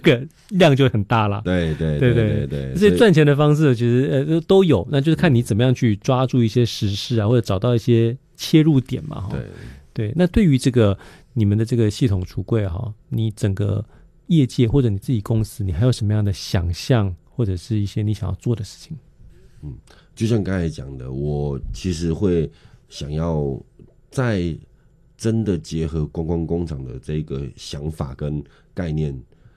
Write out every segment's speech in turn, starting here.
个量就很大了。 对， 这些赚钱的方式其实都有，那就是看你怎么样去抓住一些时事啊，或者找到一些切入点嘛。对，那对于这个你们的这个系统橱柜哈，你整个业界或者你自己公司，你还有什么样的想象，或者是一些你想要做的事情？ 就像刚才讲的，我其实会想要在真的结合观光工厂的这个想法跟概念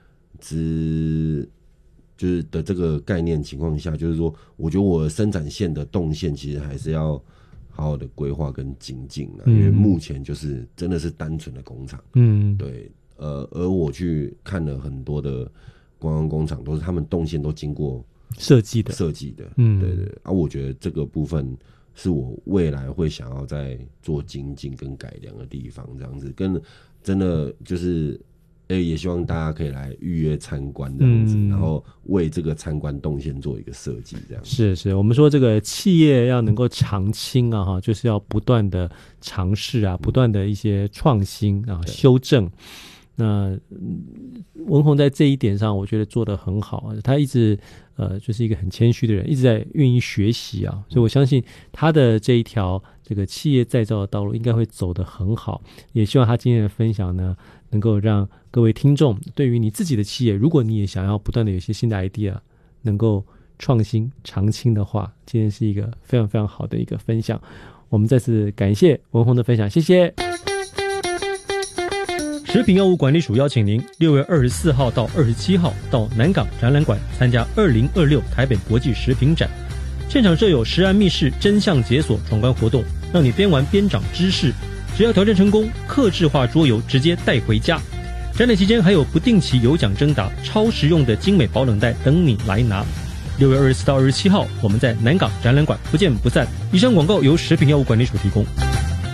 就是的这个概念情况下，就是说，我觉得我的生产线的动线其实还是要好好的规划跟精进的，因为目前就是真的是单纯的工厂，对，而我去看了很多的观光工厂，都是他们动线都经过设计的，对啊，我觉得这个部分是我未来会想要再做精进跟改良的地方，这样子，跟真的就是。也希望大家可以来预约参观这样子，然后为这个参观动线做一个设计，这样是我们说这个企业要能够长青啊，就是要不断的尝试啊，不断的一些创新啊，修正。那文宏在这一点上，我觉得做得很好，他一直就是一个很谦虚的人，一直在愿意学习啊，所以我相信他的这一条这个企业再造的道路应该会走得很好。也希望他今天的分享呢，能够让各位听众对于你自己的企业，如果你也想要不断的有一些新的 idea 能够创新长青的话，今天是一个非常非常好的一个分享。我们再次感谢文宏的分享，谢谢。食品药物管理署邀请您6月24号到27号到南港展览馆参加2026台北国际食品展，现场设有食安密室真相解锁闯关活动，让你边玩边长知识，只要挑战成功，客制化桌游直接带回家。展览期间还有不定期有奖征答，超实用的精美保冷袋等你来拿。6月24到27号，我们在南港展览馆不见不散。以上广告由食品药物管理署提供。